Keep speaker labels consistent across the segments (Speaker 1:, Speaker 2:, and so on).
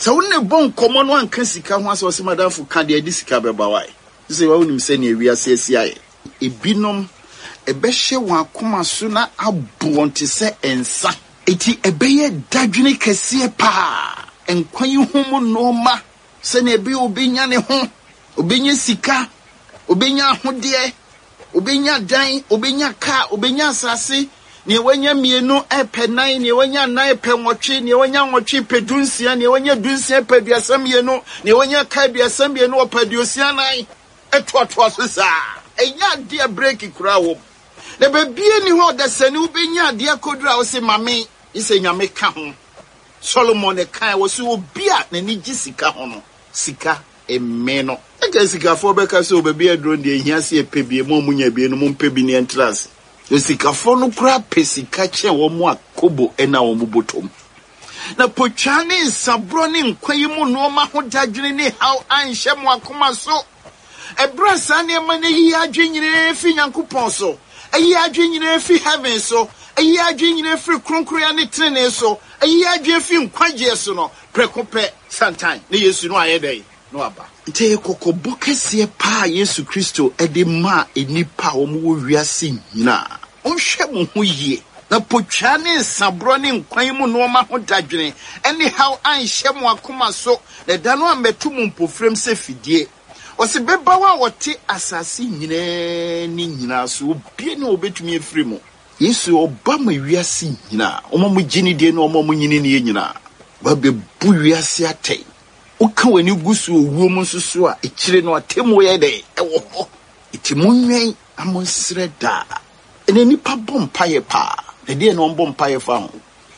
Speaker 1: So when a bon common one can see come once or some madam for candy discover by. Say, I wouldn't say near we are CSI. A binom, a beshe one kuma sooner a want to say and sa. Eti a baye dajuni kese pa. And when you homo no ma, sene be obinya ne home, obinya sika, obinya hodie, obinya dine, obinya car, obinya sasi. Ni wanya mienu epe nine, ni wanya na epe mochi, ni wanya mochi pe dunsia, ni wanya dunsia pe biasam yenu, ni wanya kai biasam yenu o pe dunsia nine. Etwa so enya dia break kura wo. Na bebie ni ho da sani ubenya dia kodura o se mame, ise nyame ka ho. Solomon e kan wo se obi a na ni gisika ho no. Sika emme no. Eka sika fo be ka se obebi adro de ehia se epebie mo munya bie no mo mpebi ni entrance. Sikafo no kura pesika che wo mu akobo ena wo mu botom na pochane sabro ne nkwayi mu no ma ho dadwene ne how anhye mu akoma so ebra sa ne ma ne yi adwenyire fi Nyankopon so ayi adwenyire fi heaven so ayi adwenyire fi kronkroya ne trene so ayi adwe fi nkwaje so no prekope sometime ne Yesu no ayedai no aba nte kokobo kese pa Yesu Kristo ede ma enipa wo mu wiase nyina onhwe mo ho yie na pochane sabro ne nkwan mu no ma ho dadwene anyhow anhye mo akoma so na da no ametu mu mpofrem se fidie ose beba wa wote asase nyina ni nyina so obie ne obetumi efiri mo Yesu oba ma wiase nyina omo gini de no omo nyini ne nyina ba be bu wiase atei oka wani gusu owuo mu nsusu a ekire no atemu ye de ewo ho itimunwen amonsre da ene nipa bompaye pa na de no bompaye fa ho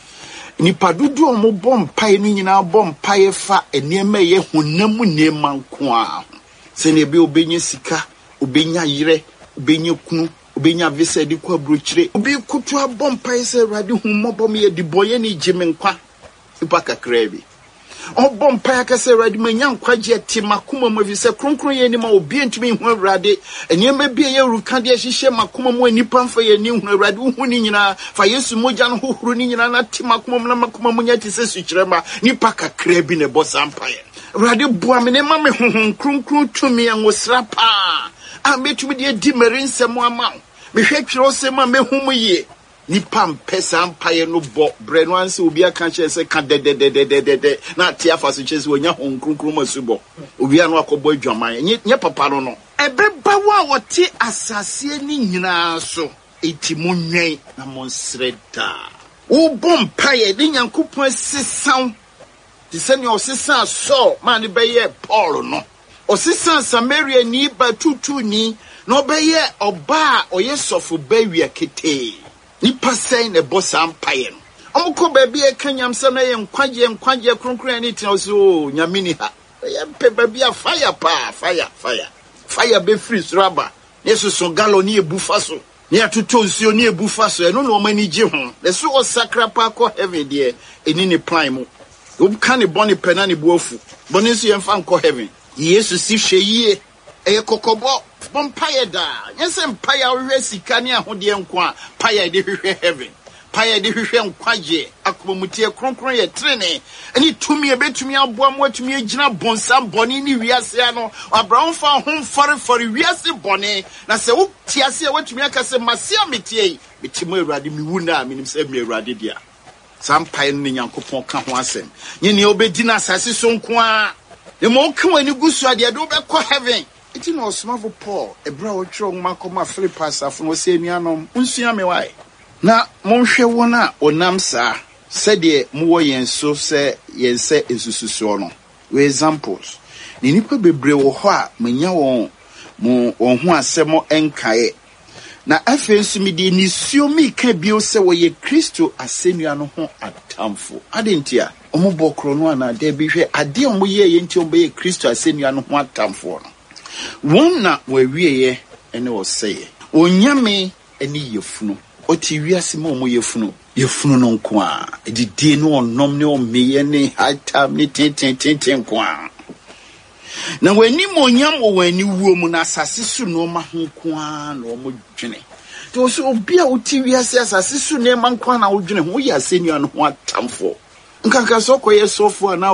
Speaker 1: nipa dudu o mo bompaye no nyina bompaye fa enema ye honam nema nko a se ne be obenye sika obenya yire obenya kunu obenya visa di kwa brochire obi kutu abompaye se rade humobom ye di boye ni jimenkwa ipa kakrabi Obon pa ka se radi manyan kwaje timakuma mu vise kronkron ye ni ma obi ntumi hu awrade eniyema bia ye ruka de hihye makuma mu anipa mfa ye ni hu awrade hu ni nyina fa Yesu moja no hohuru ni nyina na timakuma mu na makuma mu nya tise sukyerema nipa kakra bi ne bosa mpaye awrade bua me ne ma me honhon kronkron tumi anwosra pa a metumi de di merinsem ama me hwetwere osema me hu mu ye nipa mpesa mpaye no bo bre no anse obi aka che se ka de na tia fa so che se onya honkronkrom asubo obi anu akobo adwaman nye papa no ebeba wa wote asase ni nyina so etimunwen na monsreda wo bom mpaye de Nyankopon sesan ti se ne osesa so ma ne beye Paul no osesa Samaria ni ba tutu ni no beye oba oyesofo bawie kete nipa say ne boss ampaye no omko baabi e kanyam se na ye nkwaje kronkron ani tina so nyamini ha ye pe baabi a fire be free raba yeso so galoni ebufa so ne atoto nsuo ne ebufa so eno no mani gye ho le so o sakra pa ko heaven de eni ne plan mu ob kan ne boni pena ne buafu boni so ye mfa nko heaven yesu si hwe yie eye kokobo bompaye da yense mpaye ahwe sika ne ahode nko a paye de hwehwe heaven paye de hwehwe nkwaje akomutie kronkron ye trene ani tumi ebetumi aboa mo atumi agina bonsam boni ni wiase ano abraham fa ho fare wiase boni na se wo tiase watumi akase masia metie metimo awrade miwu na minim se me awrade dia sampaye ne Nyankopon ka ho asem nyene obedi na asase so nko a e mo kan ani gusu ade do be ko heaven iti no smavo Paul ebra wo twro makoma Philippians afo no se nuanom unsua me wai na monhwe wona onam sa sede mo wo yenso se yense esususo no we examples ni nipa bebre wo ho a manya won mo ho asemo enkae na afensu mi de ni siomi ka bio se wo ye Kristo asenua no ho atamfo adentia omobokro no ana de bi hwe ade omo ye yenti omo ye Kristo asenua no ho atamfo no wona wawieye ene oseye onyame eni yefunu oti wiase ma omo yefunu no nko a edidie no onom ne omeye ne hatam ne tenten nko a na wani mo onyam wo wani wuo mu na asase su no ma ho nko a na omo dwene to so obi a oti wiase asase su ne ma nko a na wo dwene ho ya asenua no ho atamfo nkanka so koye sofo na